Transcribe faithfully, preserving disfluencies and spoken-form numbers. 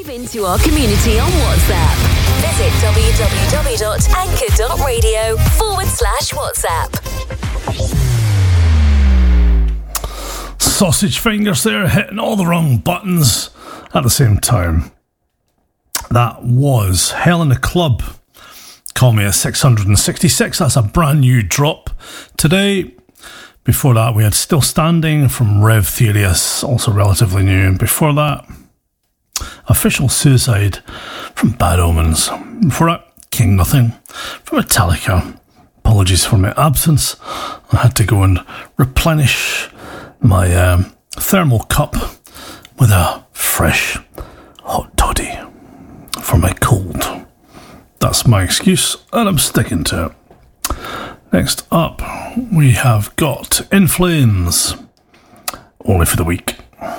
Move into our community on WhatsApp. Visit www.anchor.radio forward slash WhatsApp. Sausage fingers there, hitting all the wrong buttons at the same time. That was Hell in a Club. Call Me at six hundred sixty-six. That's a brand new drop today. Before that, we had Still Standing from Rev Theorius, also relatively new. And before that, Official Suicide from Bad Omens. Before that, King Nothing from Metallica. Apologies for my absence. I had to go and replenish my um, thermal cup with a fresh hot toddy for my cold. That's my excuse, and I'm sticking to it. Next up, we have got In Flames, Only for the Weak.